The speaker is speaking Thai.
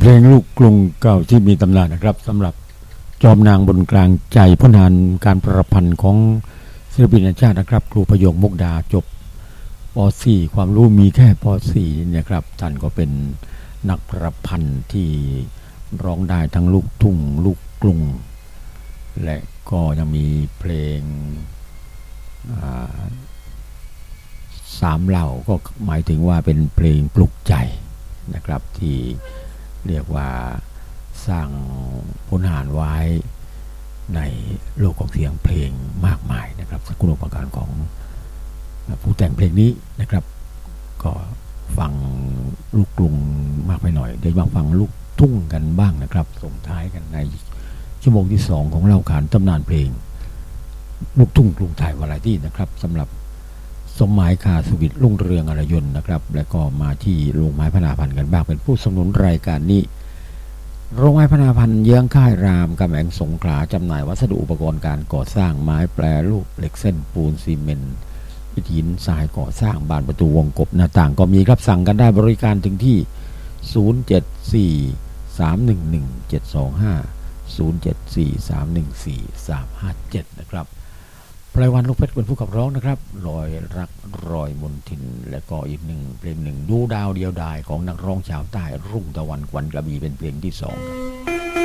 ลงลูกกรุงเก่าที่มีตำนานนะครับสำหรับจอมนางบนกลางใจผลงานการประพันธ์ของศิลปินแห่งชาตินะครับครูพยงมุกดาจบป .4 ความรู้มีแค่ป .4 นะครับท่านก็เป็นนักประพันธ์ที่ร้องได้ทั้งลูกทุ่งลูกกรุงและก็ยังมีเพลงสามเหล่าก็หมายถึงว่าเป็นเพลงปลุกใจนะครับที่เรียกว่าสร้างผลงานไว้ในโลกของเสียงเพลงมากมายนะครับคุณอุปการของผู้แต่งเพลงนี้นะครับก็ฟังลูกกรุงมากไปหน่อยเดี๋ยวมาฟังลูกทุ่งกันบ้างนะครับส่งท้ายกันในชั่วโมงที่2ของเล่าขานตำนานเพลงลูกทุ่งกรุงไทยวาไรตี้นะครับสำหรับสมหมายคาสุวิทย์รุ่งเรืองอรยนต์นะครับและก็มาที่โรงไม้พนาพันธ์กันบ้างเป็นผู้สนับสนุนรายการนี้โรงไม้พนาพันธ์เยื้องค่ายรามกำแหงสงขลาจำหน่ายวัสดุอุปกรณ์การก่อสร้างไม้แปรรูปเหล็กเส้นปูนซีเมนต์หินทรายก่อสร้างบานประตูวงกบหน้าต่างก็มีครับสั่งกันได้บริการถึงที่074314372507431437นะครับไพรวันลูกเพชรเป็นผู้ขับร้องนะครับรอยรักรอยมนทินและก็อีกหนึ่งเพลงหนึ่งดูดาวเดียวดายของนักร้องชาวใต้รุ่งตะวันกวันกระบี่เป็นเพลงที่2ครับ